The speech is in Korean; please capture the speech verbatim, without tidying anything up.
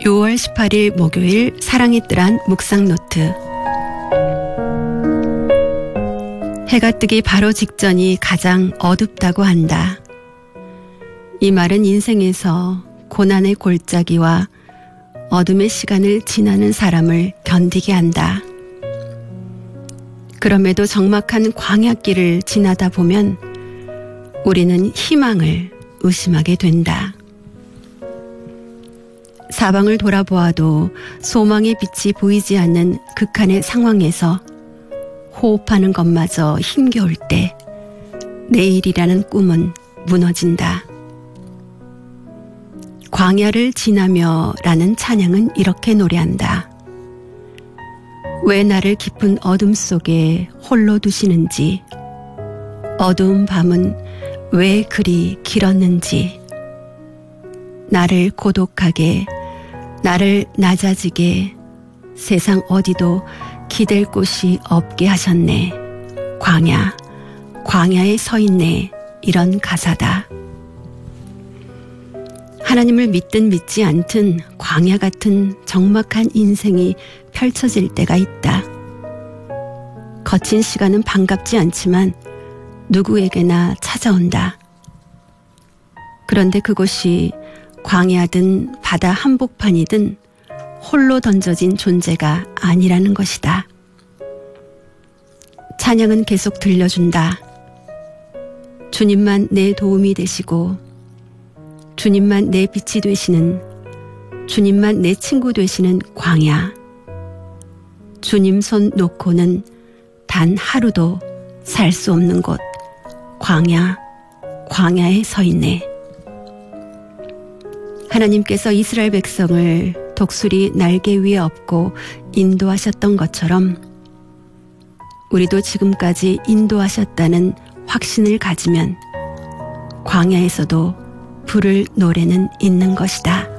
유월 십팔일 목요일 사랑의 뜰한 묵상 노트. 해가 뜨기 바로 직전이 가장 어둡다고 한다. 이 말은 인생에서 고난의 골짜기와 어둠의 시간을 지나는 사람을 견디게 한다. 그럼에도 적막한 광야길을 지나다 보면 우리는 희망을 의심하게 된다. 사방을 돌아보아도 소망의 빛이 보이지 않는 극한의 상황에서 호흡하는 것마저 힘겨울 때 내일이라는 꿈은 무너진다. 광야를 지나며 라는 찬양은 이렇게 노래한다. 왜 나를 깊은 어둠 속에 홀로 두시는지, 어두운 밤은 왜 그리 길었는지, 나를 고독하게, 나를 낮아지게, 세상 어디도 기댈 곳이 없게 하셨네. 광야, 광야에 서 있네. 이런 가사다. 하나님을 믿든 믿지 않든 광야 같은 적막한 인생이 펼쳐질 때가 있다. 거친 시간은 반갑지 않지만 누구에게나 찾아온다. 그런데 그곳이 광야든 바다 한복판이든 홀로 던져진 존재가 아니라는 것이다. 찬양은 계속 들려준다. 주님만 내 도움이 되시고, 주님만 내 빛이 되시는, 주님만 내 친구 되시는 광야. 주님 손 놓고는 단 하루도 살 수 없는 곳, 광야, 광야에 서 있네. 하나님께서 이스라엘 백성을 독수리 날개 위에 업고 인도하셨던 것처럼 우리도 지금까지 인도하셨다는 확신을 가지면 광야에서도 부를 노래는 있는 것이다.